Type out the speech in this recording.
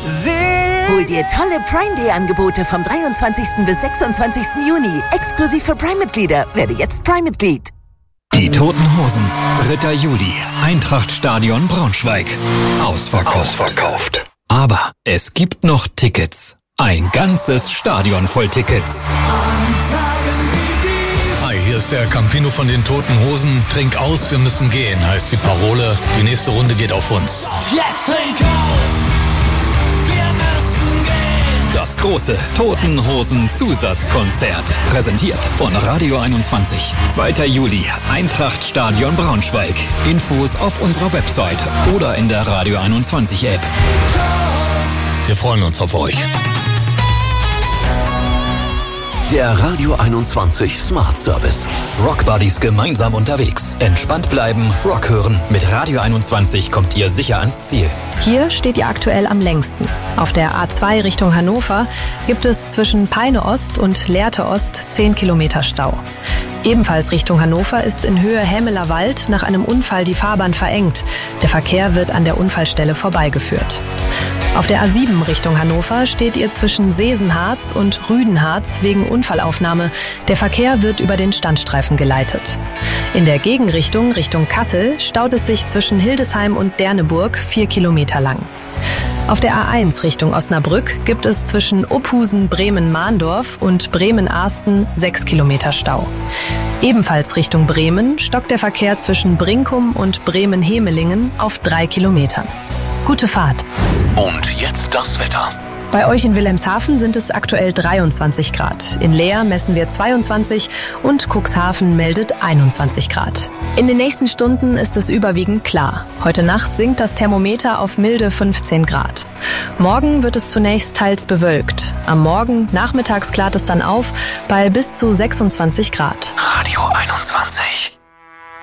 Hol dir tolle Prime Day Angebote vom 23. bis 26. Juni. Exklusiv für Prime-Mitglieder. Werde jetzt Prime-Mitglied. Die Toten Hosen, 3. Juli, Eintrachtstadion Braunschweig. Ausverkauft. Aber es gibt noch Tickets. Ein ganzes Stadion voll Tickets. Hi, hier ist der Campino von den Toten Hosen. Trink aus, wir müssen gehen, heißt die Parole. Die nächste Runde geht auf uns. Jetzt trink aus, wir müssen gehen. Das große Toten Hosen Zusatzkonzert. Präsentiert von Radio 21. 2. Juli, Eintrachtstadion Braunschweig. Infos auf unserer Website oder in der Radio 21 App. Wir freuen uns auf euch. Der Radio 21 Smart Service. Rock Buddies gemeinsam unterwegs. Entspannt bleiben, Rock hören. Mit Radio 21 kommt ihr sicher ans Ziel. Hier steht ihr aktuell am längsten. Auf der A2 Richtung Hannover gibt es zwischen Peine Ost und Lehrte Ost 10 Kilometer Stau. Ebenfalls Richtung Hannover ist in Höhe Hämeler Wald nach einem Unfall die Fahrbahn verengt. Der Verkehr wird an der Unfallstelle vorbeigeführt. Auf der A7 Richtung Hannover steht ihr zwischen Sesenharz und Rüdenharz wegen Unfallaufnahme. Der Verkehr wird über den Standstreifen geleitet. In der Gegenrichtung Richtung Kassel staut es sich zwischen Hildesheim und Derneburg 4 Kilometer lang. Auf der A1 Richtung Osnabrück gibt es zwischen Ophusen, Bremen-Mahndorf und Bremen-Ahsten 6 Kilometer Stau. Ebenfalls Richtung Bremen stockt der Verkehr zwischen Brinkum und Bremen-Hemelingen auf 3 Kilometern. Gute Fahrt. Und jetzt das Wetter. Bei euch in Wilhelmshaven sind es aktuell 23 Grad. In Leer messen wir 22 und Cuxhaven meldet 21 Grad. In den nächsten Stunden ist es überwiegend klar. Heute Nacht sinkt das Thermometer auf milde 15 Grad. Morgen wird es zunächst teils bewölkt. Am Morgen nachmittags klart es dann auf bei bis zu 26 Grad. Radio 21.